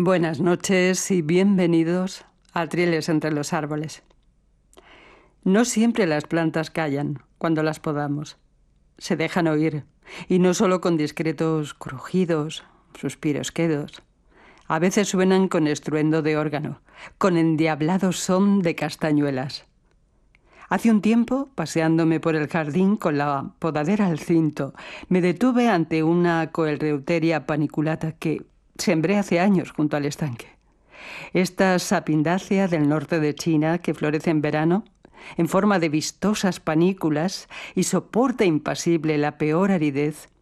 Buenas noches y bienvenidos a Trieles entre los árboles. No siempre las plantas callan cuando las podamos. Se dejan oír, y no solo con discretos crujidos, suspiros quedos. A veces suenan con estruendo de órgano, con endiablado son de castañuelas. Hace un tiempo, paseándome por el jardín con la podadera al cinto, me detuve ante una Coelreuteria paniculata que sembré hace años junto al estanque. Esta sapindácea del norte de China, que florece en verano, en forma de vistosas panículas y soporta impasible la peor aridez,